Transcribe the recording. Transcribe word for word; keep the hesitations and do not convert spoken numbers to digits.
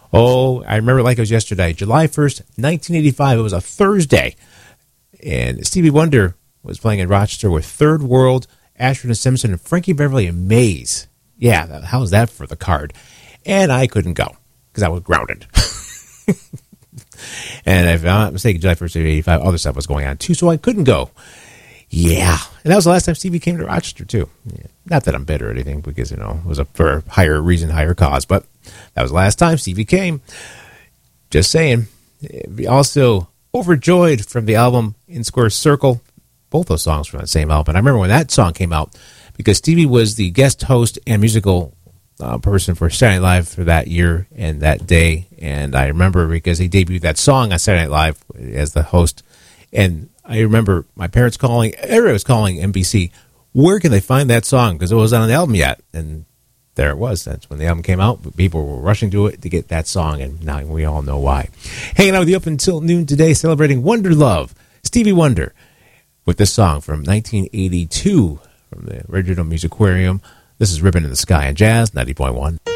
Oh, I remember it like it was yesterday. July first, nineteen eighty-five. It was a Thursday. And Stevie Wonder was playing in Rochester with Third World, Ashford and Simpson, and Frankie Beverly and Maze. Yeah, how was that for the card? And I couldn't go because I was grounded. And if I'm not mistaken, July first, eighty-five, other stuff was going on too, so I couldn't go. Yeah. And that was the last time Stevie came to Rochester, too. Yeah. Not that I'm bitter or anything, because, you know, it was a for a higher reason, higher cause, but that was the last time Stevie came. Just saying. Also, Overjoyed from the album In Square Circle. Both those songs from that same album. I remember when that song came out, because Stevie was the guest host and musical uh, person for Saturday Night Live for that year and that day. And I remember because he debuted that song on Saturday Night Live as the host. And I remember my parents calling, everybody was calling N B C, where can they find that song? Because it wasn't on the album yet. And there it was. That's when the album came out. People were rushing to it to get that song, and now we all know why. Hanging out with you up until noon today, celebrating Wonder Love, Stevie Wonder, with this song from nineteen eighty-two from the original Musicarium. This is Ribbon in the Sky on Jazz ninety point one.